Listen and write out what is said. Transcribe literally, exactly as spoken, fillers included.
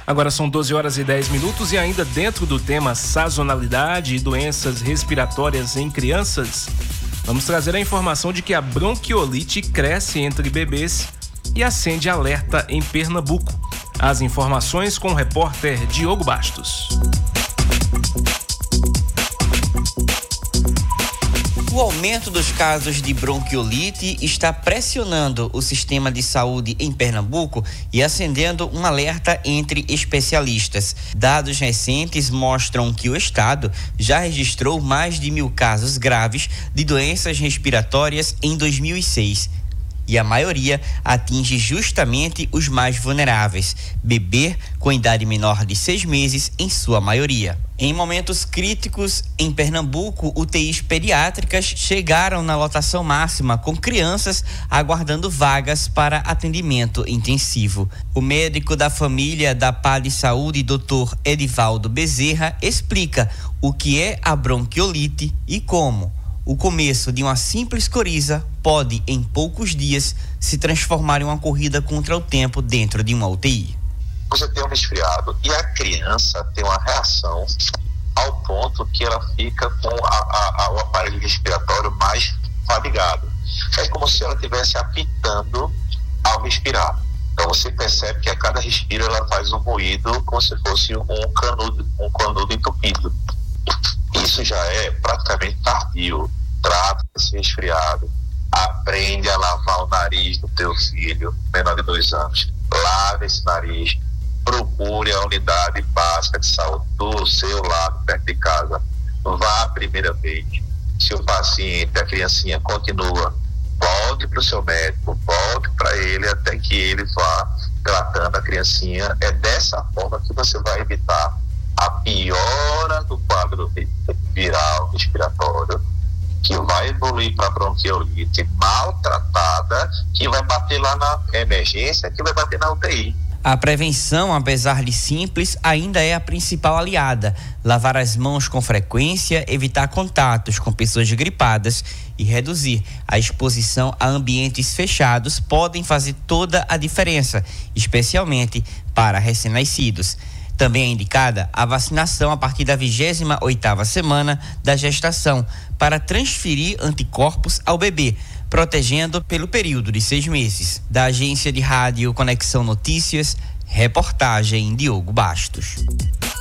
Agora são doze horas e dez minutos e ainda dentro do tema sazonalidade e doenças respiratórias em crianças, vamos trazer a informação de que a bronquiolite cresce entre bebês e acende alerta em Pernambuco. As informações com o repórter Diogo Bastos. O aumento dos casos de bronquiolite está pressionando o sistema de saúde em Pernambuco e acendendo um alerta entre especialistas. Dados recentes mostram que o estado já registrou mais de mil casos graves de doenças respiratórias em dois mil e seis. E a maioria atinge justamente os mais vulneráveis, bebê com idade menor de seis meses em sua maioria. Em momentos críticos, em Pernambuco, U T Is pediátricas chegaram na lotação máxima, com crianças aguardando vagas para atendimento intensivo. O médico da família da P A de Saúde, doutor Edivaldo Bezerra, explica o que é a bronquiolite e como o começo de uma simples coriza pode, em poucos dias, se transformar em uma corrida contra o tempo dentro de uma U T I. Você tem um resfriado e a criança tem uma reação ao ponto que ela fica com a, a, a, o aparelho respiratório mais fadigado. É como se ela estivesse apitando ao respirar. Então você percebe que a cada respiro ela faz um ruído como se fosse um canudo, um canudo entupido. Isso já é praticamente tardio. Trata esse resfriado, aprende a lavar o nariz do teu filho menor de dois anos, lave esse nariz, procure a unidade básica de saúde do seu lado, perto de casa, vá a primeira vez. Se o paciente, a criancinha continua, volte para o seu médico, volte para ele até que ele vá tratando a criancinha. É dessa forma que você vai evitar a piora do quadro viral respiratório, que vai evoluir para bronquiolite maltratada, que vai bater lá na emergência, que vai bater na U T I. A prevenção, apesar de simples, ainda é a principal aliada. Lavar as mãos com frequência, evitar contatos com pessoas gripadas e reduzir a exposição a ambientes fechados podem fazer toda a diferença, especialmente para recém-nascidos. Também é indicada a vacinação a partir da vigésima oitava semana da gestação para transferir anticorpos ao bebê, protegendo pelo período de seis meses. Da agência de rádio Conexão Notícias, reportagem Diogo Bastos.